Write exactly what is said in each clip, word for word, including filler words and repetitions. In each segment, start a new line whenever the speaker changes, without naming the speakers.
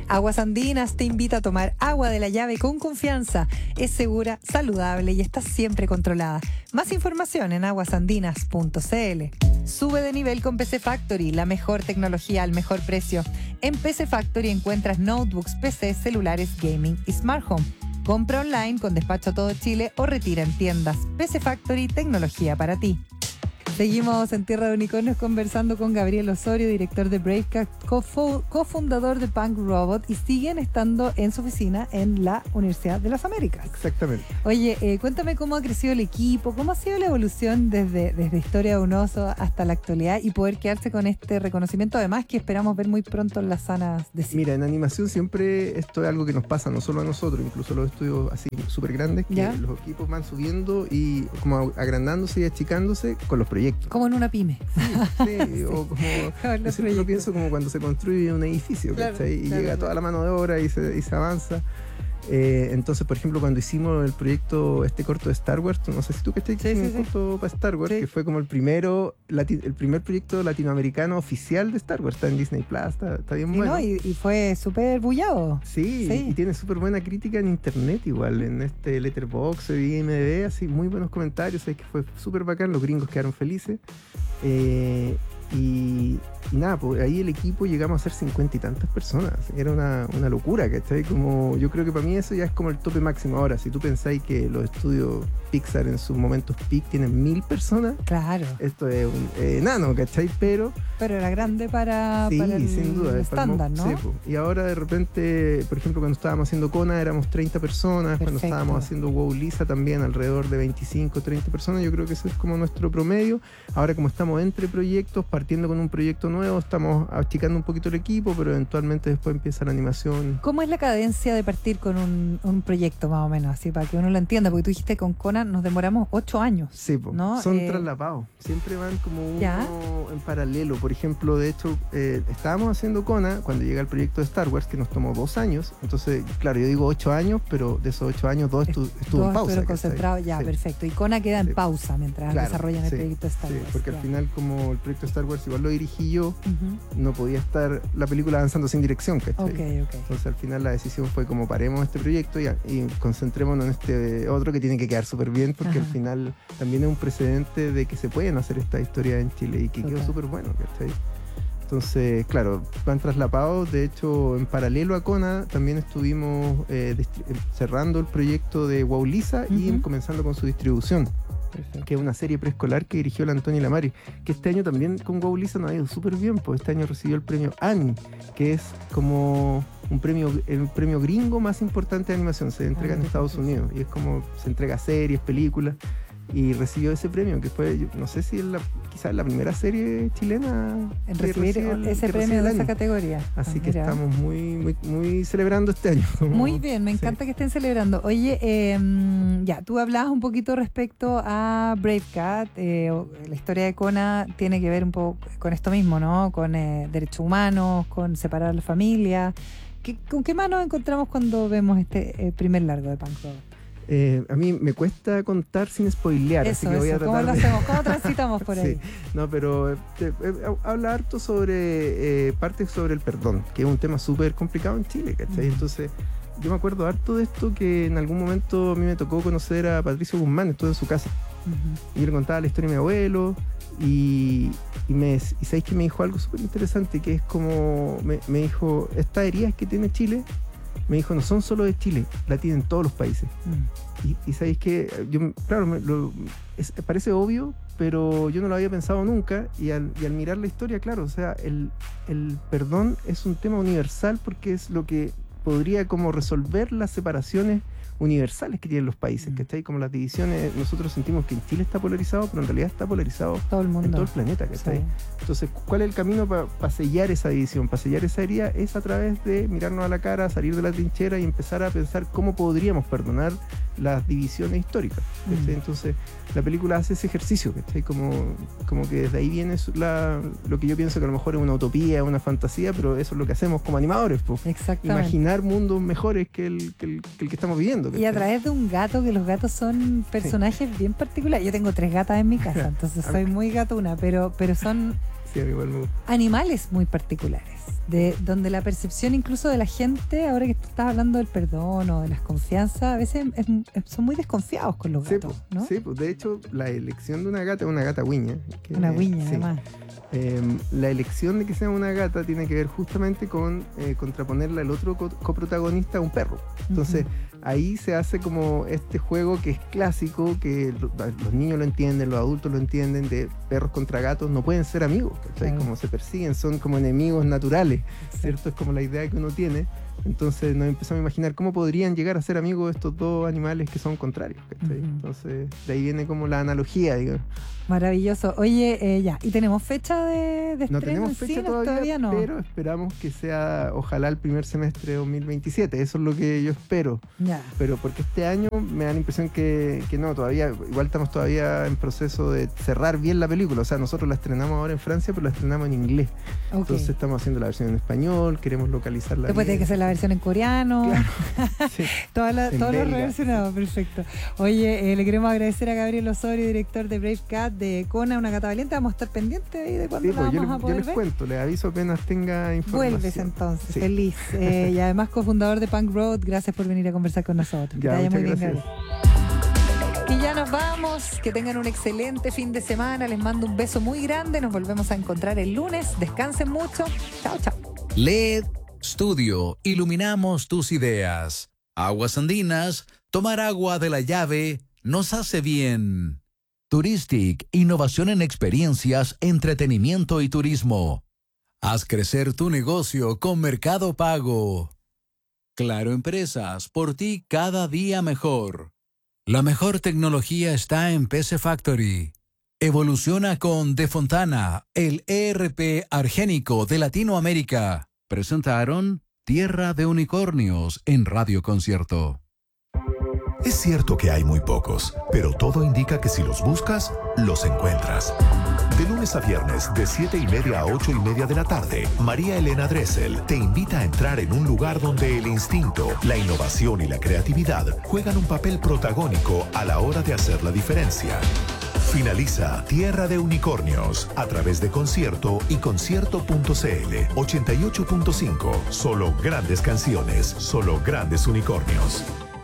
Aguas Andinas te invita a tomar agua de la llave con confianza. Es segura, saludable y está siempre controlada. Más información en aguas andinas punto c l. Sube de nivel con P C Factory, la mejor tecnología al mejor precio. En P C Factory encuentras notebooks, P C, celulares, gaming y smart home. Compra online con despacho a todo Chile o retira en tiendas. P C Factory, tecnología para ti. Seguimos en Tierra de Unicornios conversando con Gabriel Osorio, director de Bravecat, cofundador de Punk Robot, y siguen estando en su oficina en la Universidad de las Américas.
Exactamente.
Oye, eh, cuéntame cómo ha crecido el equipo, cómo ha sido la evolución desde, desde Historia de un Oso hasta la actualidad y poder quedarse con este reconocimiento, además que esperamos ver muy pronto en las salas de cine.
Mira, en animación siempre esto es algo que nos pasa, no solo a nosotros, incluso los estudios así súper grandes, que ¿ya? Los equipos van subiendo y como agrandándose y achicándose con los proyectos.
Como en una pyme.
Sí, sí, sí. O como, yo siempre lo pienso como cuando se construye un edificio, claro, ¿cachai? Y claro, llega claro. toda la mano de obra y se, y se avanza. Eh, entonces, por ejemplo, cuando hicimos el proyecto, este corto de Star Wars, no sé si tú que estás sí, sí, un sí. corto para Star Wars, sí. que fue como el primero lati- el primer proyecto latinoamericano oficial de Star Wars, está en Disney Plus, está, está bien
y
bueno.
No, y, y fue súper bullado.
Sí,
sí,
y tiene súper buena crítica en internet igual, en este Letterboxd, I M D B, así, muy buenos comentarios, es que fue súper bacán, los gringos quedaron felices. Eh, y, y nada, pues ahí el equipo llegamos a ser cincuenta y tantas personas. Era una, una locura, ¿cachai? Como, yo creo que para mí eso ya es como el tope máximo. Ahora, si tú pensáis que los estudios Pixar en sus momentos peak tienen mil personas,
claro,
esto es un eh, enano, ¿cachai? Pero
pero era grande para,
sí,
para el
sin duda,
estándar, ¿no?
Sí, pues. Y ahora de repente, por ejemplo, cuando estábamos haciendo Kona éramos treinta personas. Perfecto. Cuando estábamos haciendo WoW Lisa también alrededor de veinticinco, treinta personas. Yo creo que eso es como nuestro promedio. Ahora, como estamos entre proyectos, partiendo con un proyecto nuevo, estamos achicando un poquito el equipo, pero eventualmente después empieza la animación.
¿Cómo es la cadencia de partir con un, un proyecto más o menos? Así para que uno lo entienda, porque tú dijiste con Kona nos demoramos ocho años.
Sí, po,
¿no?
son
eh,
traslapados. Siempre van como uno
¿ya?
en paralelo. Por ejemplo, de hecho, eh, estábamos haciendo Kona cuando llega el proyecto de Star Wars, que nos tomó dos años. Entonces, claro, yo digo ocho años, pero de esos ocho años, dos estu- estuvo
dos
en pausa.
concentrado, ya, sí. Perfecto. Y Kona queda en sí. pausa mientras claro, desarrollan el sí, proyecto de Star Wars.
Sí, porque
ya.
al final, como el proyecto de Star Wars igual lo dirigí yo,
uh-huh.
no podía estar la película avanzando sin dirección, ¿cachai?
Okay, okay.
Entonces, al final la decisión fue como paremos este proyecto y, y concentrémonos en este otro que tiene que quedar súper bien, porque uh-huh. al final también es un precedente de que se pueden hacer esta historia en Chile y que okay. quedó súper bueno, ¿cachai? Entonces, claro, van traslapados. De hecho, en paralelo a Kona también estuvimos eh, distri- cerrando el proyecto de WoW Lisa uh-huh. y comenzando con su distribución. Perfecto. Que es una serie preescolar que dirigió la Antonia Lamari, que este año también con WoW Lisa nos ha ido súper bien, pues este año recibió el premio Annie, que es como un premio, el premio gringo más importante de animación, se entrega ah, en Estados Unidos, y es como se entrega a series, películas, y recibió ese premio, que fue, no sé si es la, quizás la primera serie chilena
en recibir el, ese premio de esa categoría.
Así
ah,
que
mira.
estamos muy, muy, muy celebrando este año. Como,
muy bien, me encanta sí. que estén celebrando. Oye, eh, ya, tú hablabas un poquito respecto a Bravecat, eh, la historia de Kona tiene que ver un poco con esto mismo, ¿no? Con eh, derechos humanos, con separar la familia. ¿Qué, ¿Con qué mano encontramos cuando vemos este eh, primer largo de Punk Robot?
Eh, a mí me cuesta contar sin spoilear,
eso,
así que voy
eso.
a tratar
¿Cómo lo
de...
hacemos? ¿Cómo transitamos por ahí?
Sí. No, pero eh, eh, habla harto sobre, eh, parte sobre el perdón, que es un tema súper complicado en Chile, ¿cachai? Uh-huh. Entonces, yo me acuerdo harto de esto, que en algún momento a mí me tocó conocer a Patricio Guzmán, estuve en su casa, uh-huh. y yo le contaba la historia de mi abuelo, y, y, me, y sabéis que me dijo algo súper interesante, que es como, me, me dijo, estas heridas que tiene Chile, me dijo, no son solo de Chile, la tienen todos los países. Mm. Y, y sabéis que, yo, claro, me, lo, es, parece obvio, pero yo no lo había pensado nunca, y al, y al mirar la historia, claro, o sea, el, el perdón es un tema universal porque es lo que podría como resolver las separaciones universales que tienen los países, ¿cachai? Como las divisiones, nosotros sentimos que en Chile está polarizado, pero en realidad está polarizado
todo el mundo,
en todo el planeta, ¿cachai? Sí. Entonces, ¿cuál es el camino para pa sellar esa división? Para sellar esa herida es a través de mirarnos a la cara, salir de la trinchera y empezar a pensar cómo podríamos perdonar las divisiones históricas, ¿cachai? Mm. Entonces, la película hace ese ejercicio, ¿cachai? Como, como que desde ahí viene la, lo que yo pienso que a lo mejor es una utopía, una fantasía, pero eso es lo que hacemos como animadores, pues.
Exactamente.
Imaginar mundos mejores que el que, el, que, el que estamos viviendo.
¿cachai? Y a través de un gato, que los gatos son personajes sí. bien particulares. Yo tengo tres gatas en mi casa, entonces soy muy gatuna, pero, pero son
sí, a mí igual me gusta.
Animales muy particulares. de donde la percepción incluso de la gente, ahora que tú estás hablando del perdón o de las confianzas, a veces es, es, son muy desconfiados con los gatos,
sí,
¿no?
Sí, pues de hecho la elección de una gata es una gata guiña. Que,
una guiña,
sí.
además.
Eh, la elección de que sea una gata tiene que ver justamente con eh, contraponerla al otro co- coprotagonista a un perro. Entonces, uh-huh. ahí se hace como este juego que es clásico, que lo, los niños lo entienden, los adultos lo entienden, de perros contra gatos no pueden ser amigos, ¿cachai? Claro. Como se persiguen, son como enemigos naturales, ¿cierto? Sí. Es como la idea que uno tiene. Entonces nos empezamos a imaginar cómo podrían llegar a ser amigos estos dos animales que son contrarios, ¿cachai? Uh-huh. Entonces de ahí viene como la analogía, digamos.
Maravilloso. Oye, eh, ya, ¿y tenemos fecha de, de
no
estreno?
Tenemos fecha
sí,
todavía,
todavía no.
Pero esperamos que sea, ojalá, el primer semestre de dos mil veintisiete. Eso es lo que yo espero.
Ya.
Pero porque este año me da la impresión que, que no, todavía, igual estamos todavía en proceso de cerrar bien la película. O sea, nosotros la estrenamos ahora en Francia, pero la estrenamos en inglés. Okay. Entonces estamos haciendo la versión en español, queremos localizarla.
Después tiene que ser la versión en coreano.
Claro. Sí.
Toda la, todos los reversionados, perfecto. Oye, eh, le queremos agradecer a Gabriel Osorio, director de Brave Cat, de Kona, una gata valiente. Vamos a estar pendientes ahí de cuándo sí, la
pues,
vamos
yo,
a poder
yo les
ver.
cuento, les aviso apenas tenga información.
Vuelves entonces,
sí.
feliz. Eh, y además cofundador de Punk Road, gracias por venir a conversar con nosotros.
Ya,
que te vaya muy
gracias.
bien, Gabriel. Y ya nos vamos, que tengan un excelente fin de semana, les mando un beso muy grande, nos volvemos a encontrar el lunes, descansen mucho, chao, chao.
L E D Studio, iluminamos tus ideas. Aguas Andinas, tomar agua de la llave nos hace bien. Touristic, innovación en experiencias, entretenimiento y turismo. Haz crecer tu negocio con Mercado Pago. Claro Empresas, por ti cada día mejor. La mejor tecnología está en P C Factory. Evoluciona con De Fontana, el E R P argénico de Latinoamérica. Presentaron Tierra de Unicornios en Radio Concierto.
Es cierto que hay muy pocos, pero todo indica que si los buscas, los encuentras. De lunes a viernes, de siete y media a ocho y media de la tarde, María Elena Dressel te invita a entrar en un lugar donde el instinto, la innovación y la creatividad juegan un papel protagónico a la hora de hacer la diferencia. Finaliza Tierra de Unicornios a través de Concierto y concierto punto c l. ochenta y ocho punto cinco. Solo grandes canciones, solo grandes unicornios.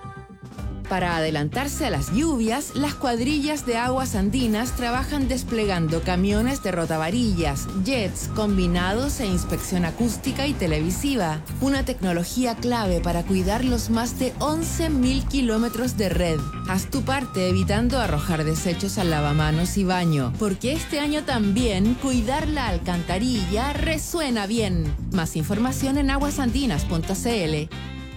Para adelantarse a las lluvias, las cuadrillas de Aguas Andinas trabajan desplegando camiones de rotavarillas, jets, combinados e inspección acústica y televisiva. Una tecnología clave para cuidar los más de once mil kilómetros de red. Haz tu parte evitando arrojar desechos al lavamanos y baño, porque este año también cuidar la alcantarilla resuena bien. Más información en aguas andinas punto c l.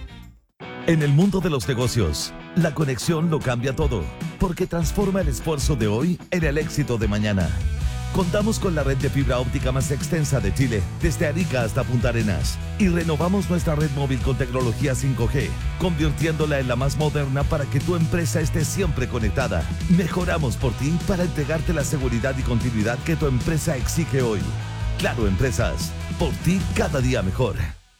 En el mundo de los negocios, la conexión lo cambia todo, porque transforma el esfuerzo de hoy en el éxito de mañana. Contamos con la red de fibra óptica más extensa de Chile, desde Arica hasta Punta Arenas, y renovamos nuestra red móvil con tecnología cinco G, convirtiéndola en la más moderna para que tu empresa esté siempre conectada. Mejoramos por ti para entregarte la seguridad y continuidad que tu empresa exige hoy. Claro Empresas, por ti cada día mejor.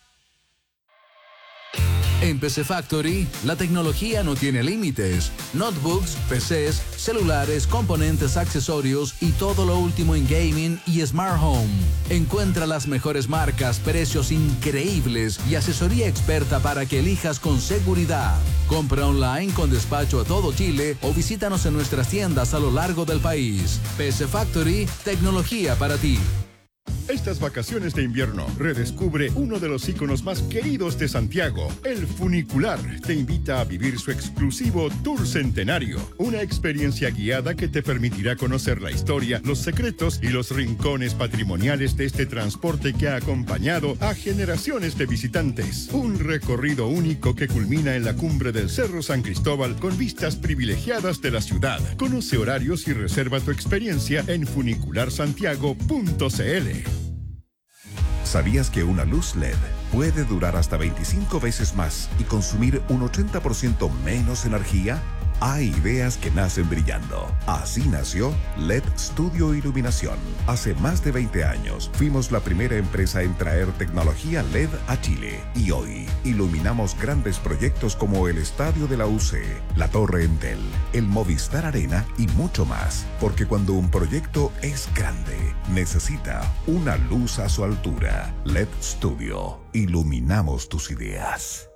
En P C Factory, la tecnología no tiene límites. Notebooks, P Cs, celulares, componentes, accesorios y todo lo último en gaming y smart home. Encuentra las mejores marcas, precios increíbles y asesoría experta para que elijas con seguridad. Compra online con despacho a todo Chile o visítanos en nuestras tiendas a lo largo del país. P C Factory, tecnología para ti.
Estas vacaciones de invierno, redescubre uno de los íconos más queridos de Santiago, el funicular. Te invita a vivir su exclusivo Tour Centenario, una experiencia guiada que te permitirá conocer la historia, los secretos y los rincones patrimoniales de este transporte que ha acompañado a generaciones de visitantes. Un recorrido único que culmina en la cumbre del Cerro San Cristóbal con vistas privilegiadas de la ciudad. Conoce horarios y reserva tu experiencia en funicular santiago punto c l.
¿Sabías que una luz L E D puede durar hasta veinticinco veces más y consumir un ochenta por ciento menos energía? Hay ideas que nacen brillando. Así nació L E D Studio Iluminación. Hace más de veinte años fuimos la primera empresa en traer tecnología L E D a Chile. Y hoy iluminamos grandes proyectos como el Estadio de la U C, la Torre Entel, el Movistar Arena y mucho más. Porque cuando un proyecto es grande, necesita una luz a su altura. L E D Studio. Iluminamos tus ideas.